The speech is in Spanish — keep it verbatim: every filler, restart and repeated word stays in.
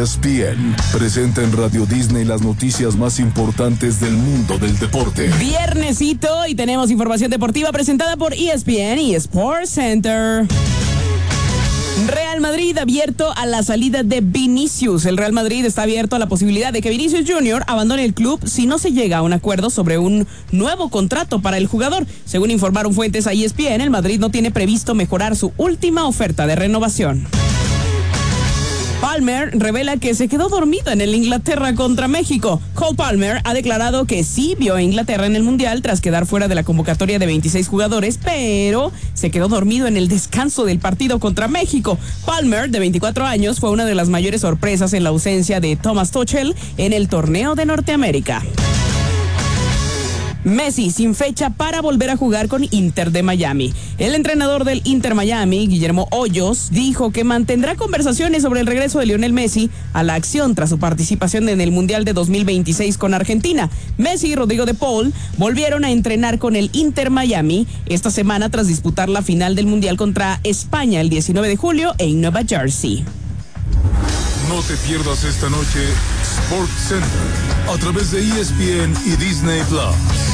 S P N presenta en Radio Disney las noticias más importantes del mundo del deporte. Viernesito y tenemos información deportiva presentada por E S P N y Sports Center. Real Madrid abierto a la salida de Vinicius. El Real Madrid está abierto a la posibilidad de que Vinicius junior abandone el club si no se llega a un acuerdo sobre un nuevo contrato para el jugador. Según informaron fuentes a E S P N, el Madrid no tiene previsto mejorar su última oferta de renovación. Palmer revela que se quedó dormido en el Inglaterra contra México. Cole Palmer ha declarado que sí vio a Inglaterra en el Mundial tras quedar fuera de la convocatoria de veintiséis jugadores, pero se quedó dormido en el descanso del partido contra México. Palmer, de veinticuatro años, fue una de las mayores sorpresas en la ausencia de Thomas Tuchel en el torneo de Norteamérica. Messi sin fecha para volver a jugar con Inter de Miami. El entrenador del Inter Miami, Guillermo Hoyos, dijo que mantendrá conversaciones sobre el regreso de Lionel Messi a la acción tras su participación en el Mundial de dos mil veintiséis con Argentina. Messi y Rodrigo de Paul volvieron a entrenar con el Inter Miami esta semana tras disputar la final del Mundial contra España el diecinueve de julio en Nueva Jersey. No te pierdas esta noche Sports Center a través de E S P N y Disney Plus.